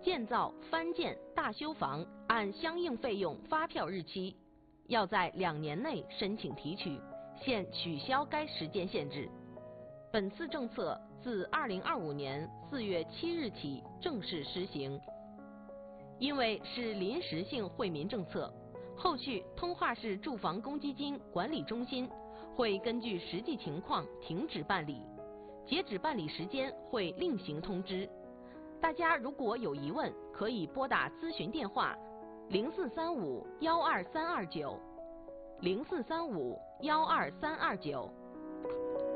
建造、翻建、大修房按相应费用发票日期，要在2年内申请提取，现取消该时间限制。本次政策自2025年4月7日起正式施行。因为是临时性惠民政策，后续通化市住房公积金管理中心会根据实际情况停止办理，截止办理时间会另行通知。大家如果有疑问，可以拨打咨询电话0435-12329，0435-12329。